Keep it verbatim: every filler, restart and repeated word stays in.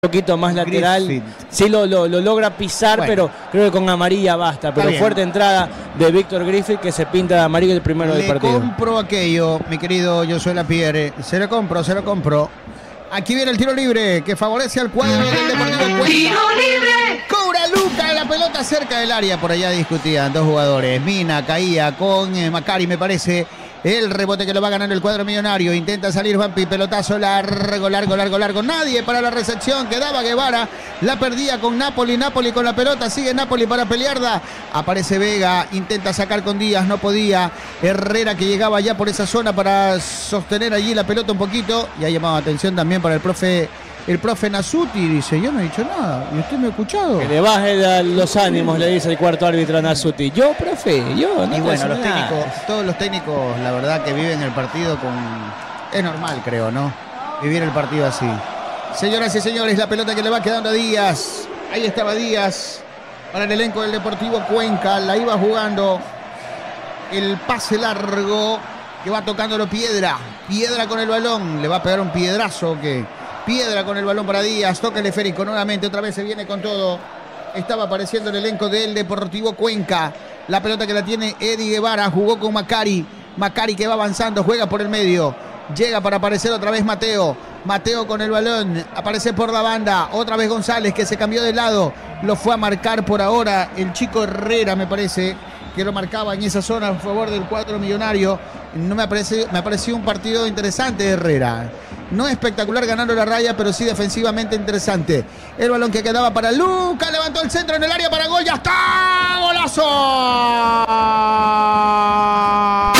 poquito más lateral, Griffith. sí lo, lo, lo logra pisar, bueno, pero creo que con amarilla basta. Pero fuerte entrada de Víctor Griffith, que se pinta de amarillo el primero Le del partido. compro aquello, mi querido Josué Lapierre. Se lo compro, se lo compro. Aquí viene el tiro libre que favorece al cuadro del Deportivo Cuenca. ¡Tiro libre! Cobra Luca, la pelota cerca del área. Por allá discutían dos jugadores. Mina caía con eh, Macari, me parece. El rebote que lo va ganando el cuadro millonario. Intenta salir Vampi, pelotazo largo, largo, largo, largo. Nadie para la recepción. Quedaba Guevara. La perdía con Napoli. Napoli con la pelota. Sigue Napoli para pelearla. Aparece Vega. Intenta sacar con Díaz. No podía. Herrera que llegaba ya por esa zona para sostener allí la pelota un poquito. Y ha llamado atención también para el profe. El profe Nasuti dice, yo no he dicho nada. ¿Y usted me ha escuchado? Que le baje los ánimos, le dice el cuarto árbitro a Nasuti. Yo, profe, yo. No y bueno, los nada. técnicos, todos los técnicos, la verdad que viven el partido con... Es normal, creo, ¿no? Vivir el partido así. Señoras y señores, la pelota que le va quedando a Díaz. Ahí estaba Díaz para el elenco del Deportivo Cuenca. La iba jugando. El pase largo que va tocándolo Piedra. Piedra con el balón. Le va a pegar un piedrazo que... Piedra con el balón para Díaz, toca el esférico nuevamente, otra vez se viene con todo. Estaba apareciendo el elenco del Deportivo Cuenca. La pelota que la tiene Eddie Guevara, jugó con Macari. Macari que va avanzando, juega por el medio. Llega para aparecer otra vez Mateo. Mateo con el balón, aparece por la banda. Otra vez González que se cambió de lado. Lo fue a marcar por ahora el chico Herrera, me parece, que lo marcaba en esa zona a favor del cuadro millonario. No me parece, me pareció un partido interesante de Herrera. No espectacular ganando la raya, pero sí defensivamente interesante. El balón que quedaba para Luca, levantó el centro en el área para gol, ya está, ¡golazo!